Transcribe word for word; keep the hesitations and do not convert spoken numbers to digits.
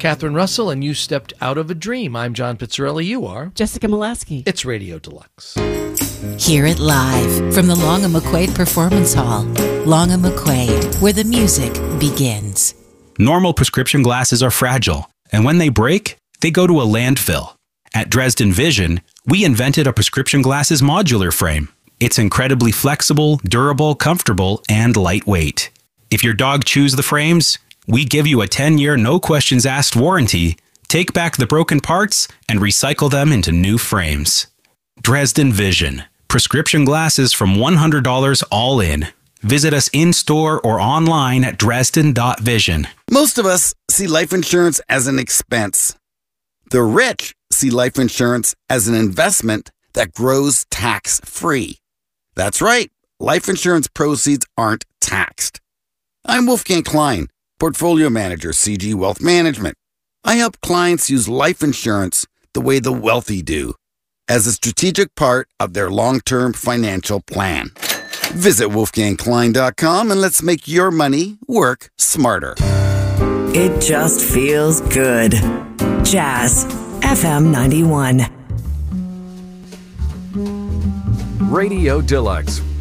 Catherine Russell, and you stepped out of a dream. I'm John Pizzarelli. You are Jessica Molaski. It's Radio Deluxe. Hear it live from the Long and McQuaid Performance Hall. Long and McQuaid, where the music begins. Normal prescription glasses are fragile, and when they break, they go to a landfill. At Dresden Vision, we invented a prescription glasses modular frame. It's incredibly flexible, durable, comfortable, and lightweight. If your dog chews the frames, we give you a ten-year no-questions-asked warranty, take back the broken parts, and recycle them into new frames. Dresden Vision. Prescription glasses from one hundred dollars all in. Visit us in-store or online at dresden dot vision. Most of us see life insurance as an expense. The rich see life insurance as an investment that grows tax-free. That's right, life insurance proceeds aren't taxed. I'm Wolfgang Klein, Portfolio Manager, C G Wealth Management. I help clients use life insurance the way the wealthy do, as a strategic part of their long-term financial plan. Visit wolfgang klein dot com and let's make your money work smarter. It just feels good. Jazz F M ninety-one. Radio Deluxe